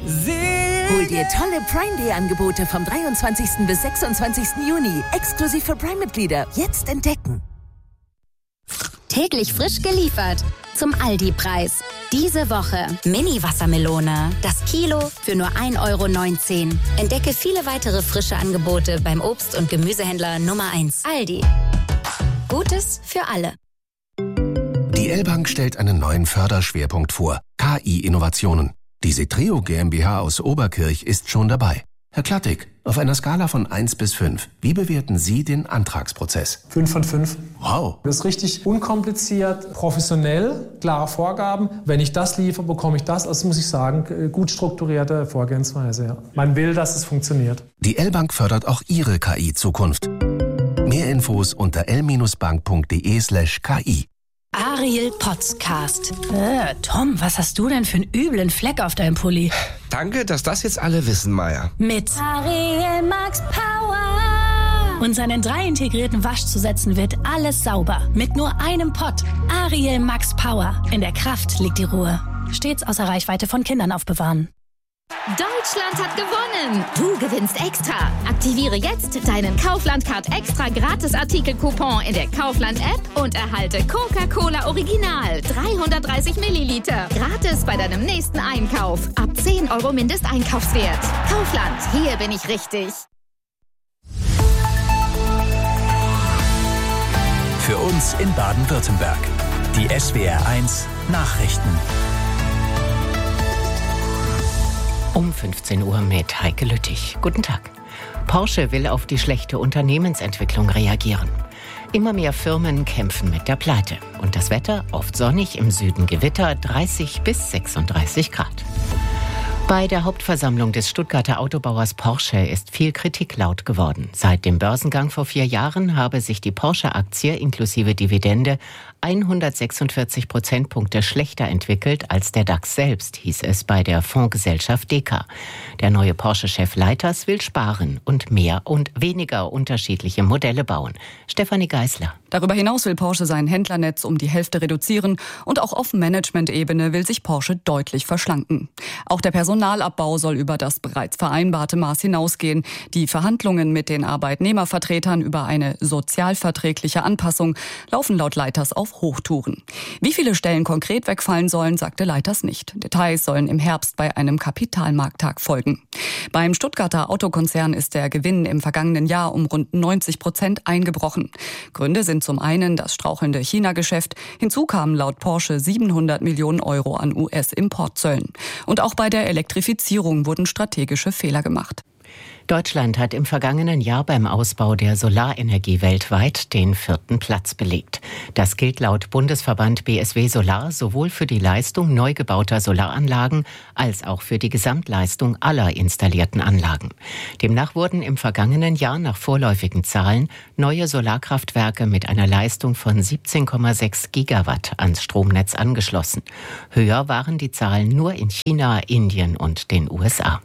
Hol dir tolle Prime Day Angebote vom 23. bis 26. Juni. Exklusiv für Prime-Mitglieder. Jetzt entdecken. Täglich frisch geliefert. Zum Aldi-Preis. Diese Woche Mini-Wassermelone. Das Kilo für nur 1,19 €. Entdecke viele weitere frische Angebote beim Obst- und Gemüsehändler Nummer 1. Aldi. Gutes für alle. Die L-Bank stellt einen neuen Förderschwerpunkt vor. KI-Innovationen. Die Setreo GmbH aus Oberkirch ist schon dabei. Herr Klattig, auf einer Skala von 1 bis 5, wie bewerten Sie den Antragsprozess? 5 von 5. Wow. Das ist richtig unkompliziert, professionell, klare Vorgaben. Wenn ich das liefere, bekomme ich das. Also muss ich sagen, gut strukturierte Vorgehensweise. Ja. Man will, dass es funktioniert. Die L-Bank fördert auch Ihre KI-Zukunft. Mehr Infos unter l-bank.de/ki. Ariel Podcast. Tom, was hast du denn für einen üblen Fleck auf deinem Pulli? Danke, dass das jetzt alle wissen, Maya. Mit Ariel Max Power. Und seinen 3 integrierten Waschzusätzen wird alles sauber. Mit nur einem Pott. Ariel Max Power. In der Kraft liegt die Ruhe. Stets außer Reichweite von Kindern aufbewahren. Deutschland hat gewonnen! Du gewinnst extra! Aktiviere jetzt deinen Kaufland-Card extra Gratis-Artikel-Coupon in der Kaufland-App und erhalte Coca-Cola Original 330 Milliliter. Gratis bei deinem nächsten Einkauf. Ab 10 € Mindesteinkaufswert. Kaufland, hier bin ich richtig. Für uns in Baden-Württemberg. Die SWR1 Nachrichten. Um 15 Uhr mit Heike Lüttich. Guten Tag. Porsche will auf die schlechte Unternehmensentwicklung reagieren. Immer mehr Firmen kämpfen mit der Pleite. Und das Wetter oft sonnig, im Süden Gewitter, 30 bis 36 Grad. Bei der Hauptversammlung des Stuttgarter Autobauers Porsche ist viel Kritik laut geworden. Seit dem Börsengang vor 4 Jahren habe sich die Porsche-Aktie inklusive Dividende 146 Prozentpunkte schlechter entwickelt als der DAX selbst, hieß es bei der Fondsgesellschaft Deka. Der neue Porsche-Chef Leiters will sparen und mehr und weniger unterschiedliche Modelle bauen. Stefanie Geisler. Darüber hinaus will Porsche sein Händlernetz um die Hälfte reduzieren und auch auf Management-Ebene will sich Porsche deutlich verschlanken. Auch der Personalabbau soll über das bereits vereinbarte Maß hinausgehen. Die Verhandlungen mit den Arbeitnehmervertretern über eine sozialverträgliche Anpassung laufen laut Leiters auf Hochtouren. Wie viele Stellen konkret wegfallen sollen, sagte Leiters nicht. Details sollen im Herbst bei einem Kapitalmarkttag folgen. Beim Stuttgarter Autokonzern ist der Gewinn im vergangenen Jahr um rund 90% eingebrochen. Gründe sind zum einen das strauchelnde China-Geschäft. Hinzu kamen laut Porsche 700 Millionen € an US-Importzöllen. Und auch bei der Elektrifizierung wurden strategische Fehler gemacht. Deutschland hat im vergangenen Jahr beim Ausbau der Solarenergie weltweit den 4. Platz belegt. Das gilt laut Bundesverband BSW Solar sowohl für die Leistung neu gebauter Solaranlagen als auch für die Gesamtleistung aller installierten Anlagen. Demnach wurden im vergangenen Jahr nach vorläufigen Zahlen neue Solarkraftwerke mit einer Leistung von 17,6 Gigawatt ans Stromnetz angeschlossen. Höher waren die Zahlen nur in China, Indien und den USA.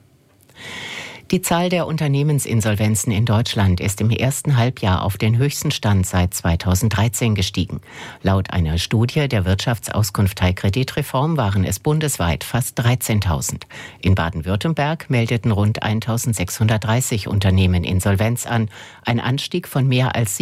Die Zahl der Unternehmensinsolvenzen in Deutschland ist im ersten Halbjahr auf den höchsten Stand seit 2013 gestiegen. Laut einer Studie der Wirtschaftsauskunftei Kreditreform waren es bundesweit fast 13.000. In Baden-Württemberg meldeten rund 1.630 Unternehmen Insolvenz an, ein Anstieg von mehr als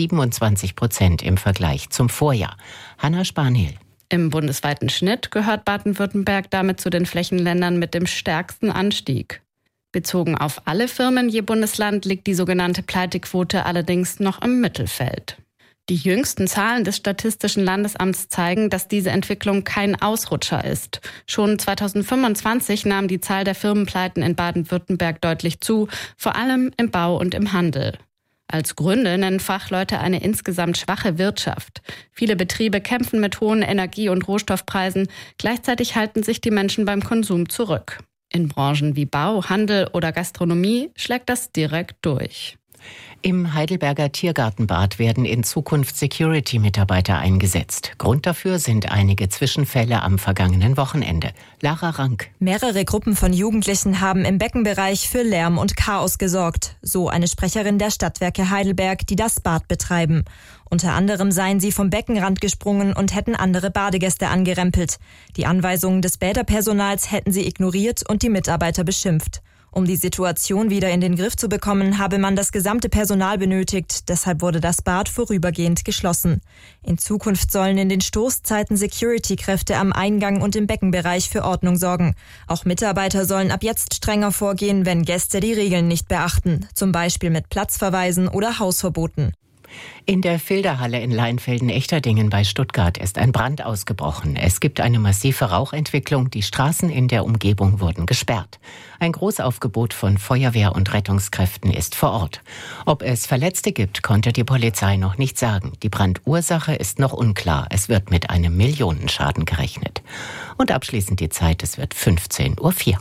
27% im Vergleich zum Vorjahr. Hanna Spanhiel. Im bundesweiten Schnitt gehört Baden-Württemberg damit zu den Flächenländern mit dem stärksten Anstieg. Bezogen auf alle Firmen je Bundesland liegt die sogenannte Pleitequote allerdings noch im Mittelfeld. Die jüngsten Zahlen des Statistischen Landesamts zeigen, dass diese Entwicklung kein Ausrutscher ist. Schon 2025 nahm die Zahl der Firmenpleiten in Baden-Württemberg deutlich zu, vor allem im Bau und im Handel. Als Gründe nennen Fachleute eine insgesamt schwache Wirtschaft. Viele Betriebe kämpfen mit hohen Energie- und Rohstoffpreisen, gleichzeitig halten sich die Menschen beim Konsum zurück. In Branchen wie Bau, Handel oder Gastronomie schlägt das direkt durch. Im Heidelberger Tiergartenbad werden in Zukunft Security-Mitarbeiter eingesetzt. Grund dafür sind einige Zwischenfälle am vergangenen Wochenende. Lara Rank. Mehrere Gruppen von Jugendlichen haben im Beckenbereich für Lärm und Chaos gesorgt. So eine Sprecherin der Stadtwerke Heidelberg, die das Bad betreiben. Unter anderem seien sie vom Beckenrand gesprungen und hätten andere Badegäste angerempelt. Die Anweisungen des Bäderpersonals hätten sie ignoriert und die Mitarbeiter beschimpft. Um die Situation wieder in den Griff zu bekommen, habe man das gesamte Personal benötigt. Deshalb wurde das Bad vorübergehend geschlossen. In Zukunft sollen in den Stoßzeiten Security-Kräfte am Eingang und im Beckenbereich für Ordnung sorgen. Auch Mitarbeiter sollen ab jetzt strenger vorgehen, wenn Gäste die Regeln nicht beachten. Zum Beispiel mit Platzverweisen oder Hausverboten. In der Filderhalle in Leinfelden-Echterdingen bei Stuttgart ist ein Brand ausgebrochen. Es gibt eine massive Rauchentwicklung. Die Straßen in der Umgebung wurden gesperrt. Ein Großaufgebot von Feuerwehr und Rettungskräften ist vor Ort. Ob es Verletzte gibt, konnte die Polizei noch nicht sagen. Die Brandursache ist noch unklar. Es wird mit einem Millionenschaden gerechnet. Und abschließend die Zeit, es wird 15:04 Uhr.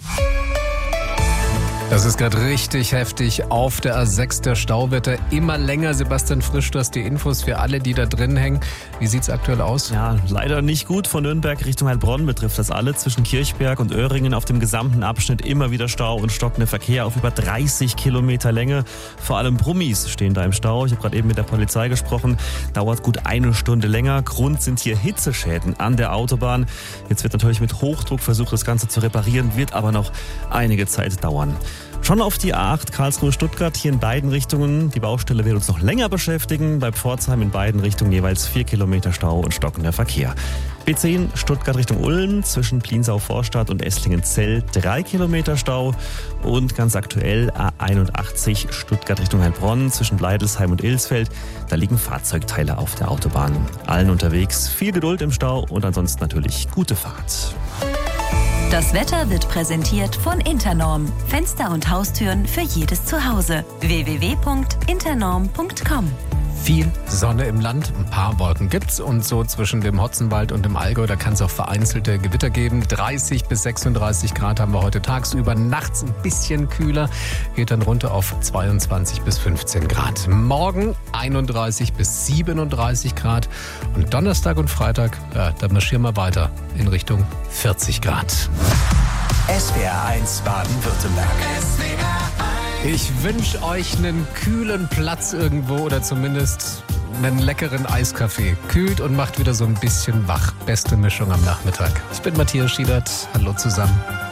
Das ist gerade richtig heftig. Auf der A6 der Stau wird er immer länger. Sebastian Frisch, du hast die Infos für alle, die da drin hängen. Wie sieht es aktuell aus? Ja, leider nicht gut. Von Nürnberg Richtung Heilbronn betrifft das alle. Zwischen Kirchberg und Öhringen auf dem gesamten Abschnitt immer wieder Stau und stockender Verkehr auf über 30 Kilometer Länge. Vor allem Brummis stehen da im Stau. Ich habe gerade eben mit der Polizei gesprochen. Dauert gut eine Stunde länger. Grund sind hier Hitzeschäden an der Autobahn. Jetzt wird natürlich mit Hochdruck versucht, das Ganze zu reparieren, wird aber noch einige Zeit dauern. Schon auf die A8 Karlsruhe-Stuttgart, hier in beiden Richtungen. Die Baustelle wird uns noch länger beschäftigen. Bei Pforzheim in beiden Richtungen jeweils 4 Kilometer Stau und stockender Verkehr. B10 Stuttgart Richtung Ulm, zwischen Pliensau-Vorstadt und Esslingen-Zell 3 Kilometer Stau. Und ganz aktuell A81 Stuttgart Richtung Heilbronn, zwischen Bleidelsheim und Ilsfeld. Da liegen Fahrzeugteile auf der Autobahn. Allen unterwegs viel Geduld im Stau und ansonsten natürlich gute Fahrt. Das Wetter wird präsentiert von Internorm. Fenster und Haustüren für jedes Zuhause. www.internorm.com. Viel Sonne im Land, ein paar Wolken gibt's und so zwischen dem Hotzenwald und dem Allgäu, da kann es auch vereinzelte Gewitter geben. 30 bis 36 Grad haben wir heute tagsüber, nachts ein bisschen kühler, geht dann runter auf 22 bis 15 Grad. Morgen 31 bis 37 Grad und Donnerstag und Freitag, ja, da marschieren wir weiter in Richtung 40 Grad. SWR1 Baden-Württemberg. Ich wünsche euch einen kühlen Platz irgendwo oder zumindest einen leckeren Eiskaffee. Kühlt und macht wieder so ein bisschen wach. Beste Mischung am Nachmittag. Ich bin Matthias Schiedert. Hallo zusammen.